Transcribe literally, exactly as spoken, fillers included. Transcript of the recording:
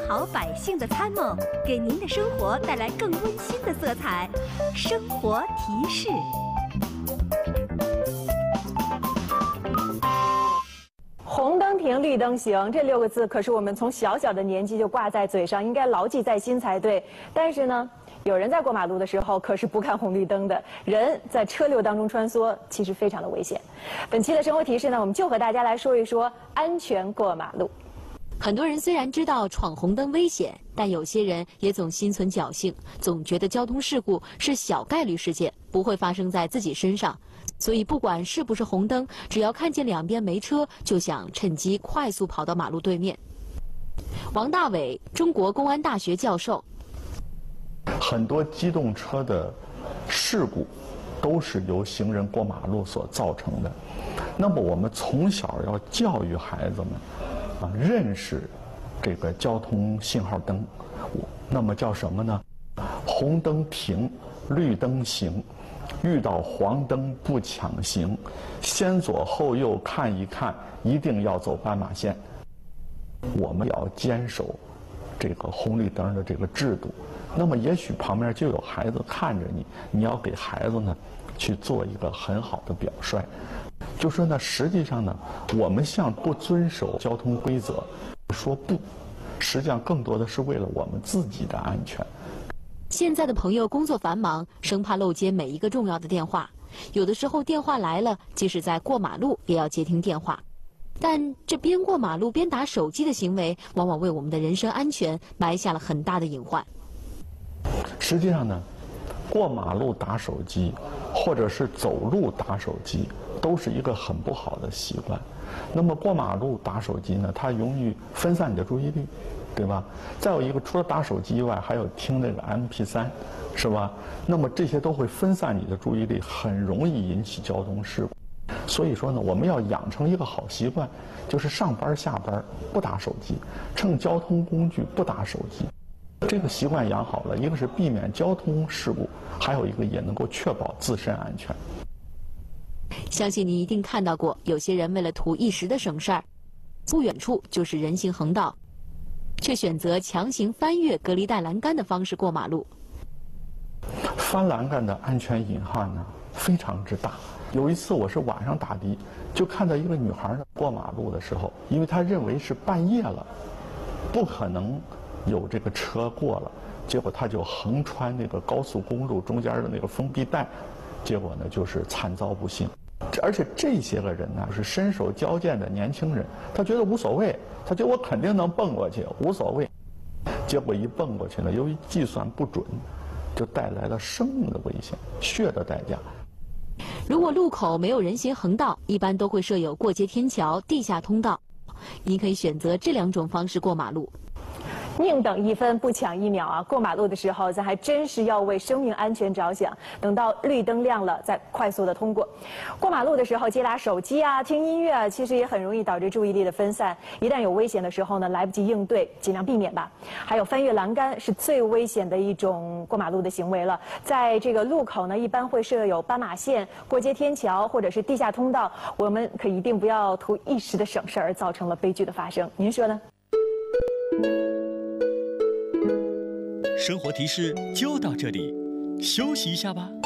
好百姓的参谋，给您的生活带来更温馨的色彩。生活提示。 红灯停，绿灯行，这六个字可是我们从小小的年纪就挂在嘴上，应该牢记在心才对。但是呢，有人在过马路的时候可是不看红绿灯的，人在车流当中穿梭，其实非常的危险。本期的生活提示呢，我们就和大家来说一说安全过马路。 很多人虽然知道闯红灯危险，但有些人也总心存侥幸，总觉得交通事故是小概率事件，不会发生在自己身上。所以不管是不是红灯，只要看见两边没车，就想趁机快速跑到马路对面。王大伟，中国公安大学教授。 很多机动车的事故都是由行人过马路所造成的。那么我们从小要教育孩子们啊，认识这个交通信号灯。那么叫什么呢？红灯停，绿灯行。遇到黄灯不抢行，先左后右看一看，一定要走斑马线。我们要坚守这个红绿灯的这个制度。那么也许旁边就有孩子看着你，你要给孩子呢去做一个很好的表率。就说呢，实际上呢，我们向不遵守交通规则说不，实际上更多的是为了我们自己的安全。 现在的朋友工作繁忙，生怕漏接每一个重要的电话，有的时候电话来了，即使在过马路也要接听电话。但这边过马路边打手机的行为，往往为我们的人身安全埋下了很大的隐患。 实际上呢，过马路打手机，或者是走路打手机，都是一个很不好的习惯。那么过马路打手机呢，它容易分散你的注意力，对吧？再有一个，除了打手机以外，还有听那个 M P 三， 是吧？那么这些都会分散你的注意力，很容易引起交通事故。所以说呢，我们要养成一个好习惯，就是上班下班不打手机，乘交通工具不打手机。这个习惯养好了，一个是避免交通事故，还有一个也能够确保自身安全。 相信你一定看到过，有些人为了图一时的省事儿，不远处就是人行横道，却选择强行翻越隔离带栏杆的方式过马路。 翻栏杆的安全隐患呢非常之大。有一次我是晚上打的，就看到一个女孩呢过马路的时候，因为她认为是半夜了，不可能有这个车过了，结果她就横穿那个高速公路中间的那个封闭带，结果呢就是惨遭不幸。而且这些个人呢是身手矫健的年轻人，他觉得无所谓，他觉得我肯定能蹦过去，无所谓。结果一蹦过去呢，由于计算不准，就带来了生命的危险、血的代价。 如果路口没有人行横道，一般都会设有过街天桥、地下通道，你可以选择这两种方式过马路。 宁等一分不抢一秒啊！过马路的时候，咱还真是要为生命安全着想。等到绿灯亮了，再快速的通过。过马路的时候接打手机啊、听音乐啊，其实也很容易导致注意力的分散。一旦有危险的时候呢，来不及应对，尽量避免吧。还有翻越栏杆是最危险的一种过马路的行为了。在这个路口呢，一般会设有斑马线、过街天桥或者是地下通道，我们可一定不要图一时的省事而造成了悲剧的发生。您说呢？ 生活提示就到这里，休息一下吧。